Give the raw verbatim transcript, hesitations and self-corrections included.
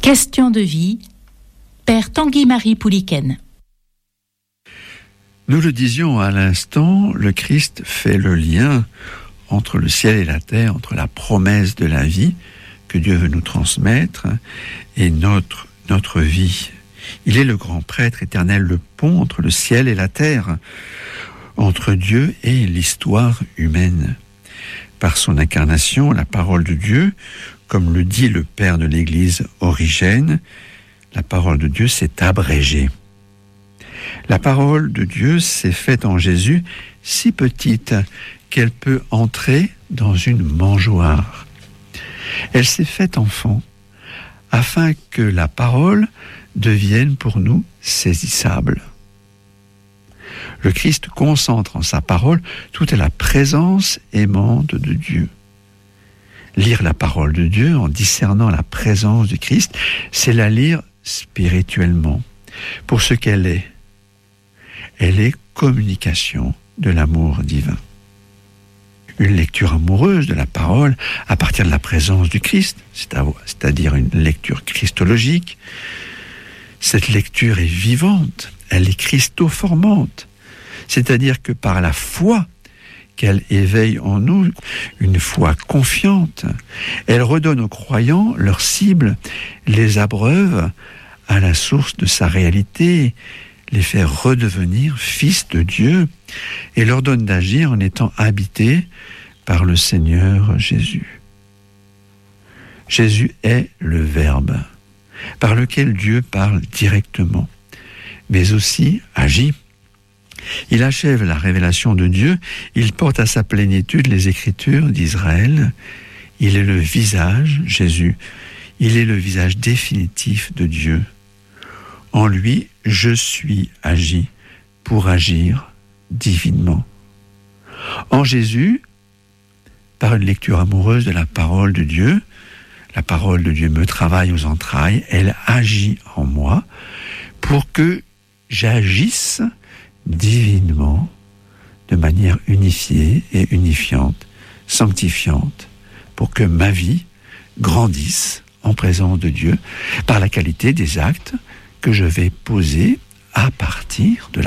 Question de vie, Père Tanguy-Marie Pouliken. Nous le disions à l'instant, le Christ fait le lien entre le ciel et la terre, entre la promesse de la vie que Dieu veut nous transmettre et notre, notre vie. Il est le grand prêtre éternel, le pont entre le ciel et la terre, entre Dieu et l'histoire humaine. Par son incarnation, la parole de Dieu, comme le dit le père de l'Église Origène, la parole de Dieu s'est abrégée. La parole de Dieu s'est faite en Jésus si petite qu'elle peut entrer dans une mangeoire. Elle s'est faite enfant, afin que la parole devienne pour nous saisissable. Le Christ concentre en sa parole toute la présence aimante de Dieu. Lire la parole de Dieu en discernant la présence du Christ, c'est la lire spirituellement, pour ce qu'elle est. Elle est communication de l'amour divin. Une lecture amoureuse de la parole à partir de la présence du Christ, c'est-à-dire une lecture christologique. Cette lecture est vivante, elle est christoformante, c'est-à-dire que par la foi qu'elle éveille en nous, une foi confiante, elle redonne aux croyants leur cible, les abreuve à la source de sa réalité, les fait redevenir fils de Dieu et leur donne d'agir en étant habités par le Seigneur Jésus. Jésus est le Verbe, par lequel Dieu parle directement, mais aussi agit. Il achève la révélation de Dieu, il porte à sa plénitude les Écritures d'Israël. Il est le visage, Jésus, il est le visage définitif de Dieu. En lui, je suis agi pour agir divinement. En Jésus, par une lecture amoureuse de la parole de Dieu, la parole de Dieu me travaille aux entrailles, elle agit en moi pour que j'agisse divinement, de manière unifiée et unifiante, sanctifiante, pour que ma vie grandisse en présence de Dieu par la qualité des actes que je vais poser à partir de la